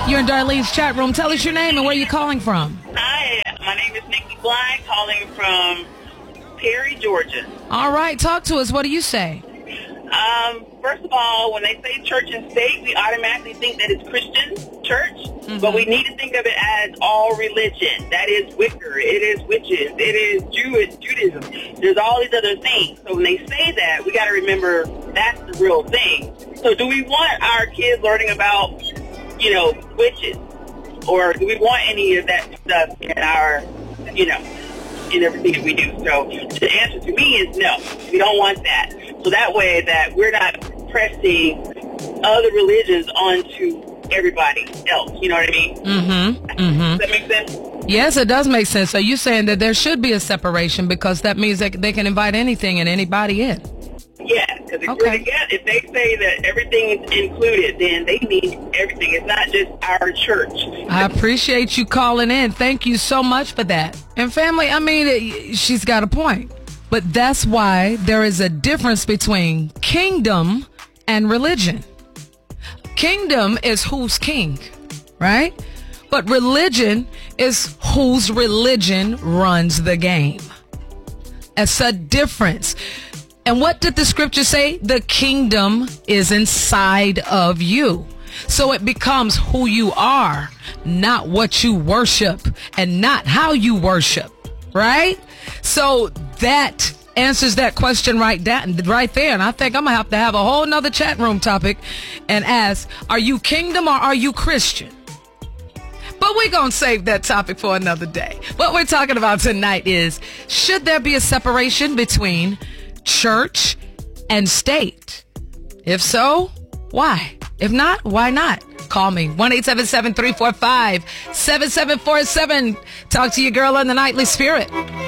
You're in Darlene's chat room. Tell us your name and where you're calling from. Hi, my name is Nikki Bly, calling from Perry, Georgia. All right, talk to us. What do you say? First of all, when they say church and state, we automatically think that it's Christian church, but we need to think of it as all religion. That is Wicca, it is witches, it is Judaism. There's all these other things. So when they say that, we got to remember that's the real thing. So do we want our kids learning about, witches? Or do we want any of that stuff in our, in everything that we do? So the answer to me is no. We don't want that. So that way that we're not pressing other religions onto everybody else. You know what I mean? Does that make sense? Yes, it does make sense. So you're saying that there should be a separation because that means that they can invite anything and anybody in. Yeah, because if they say that everything is included, then they mean everything. It's not just our church. I appreciate you calling in. Thank you so much for that. And family, I mean, she's got a point. But that's why there is a difference between kingdom and religion. Kingdom is who's king, right? But religion is whose religion runs the game. It's a difference. And what did the scripture say? The kingdom is inside of you. So it becomes who you are, not what you worship and not how you worship, right? So that answers that question right there. And I think I'm going to have a whole nother chat room topic and ask, are you kingdom or are you Christian? But we're going to save that topic for another day. What we're talking about tonight is, should there be a separation between church and state? If so, why? If not, why not? Call me 1-877-345-7747. Talk to your girl in the Nightly Spirit.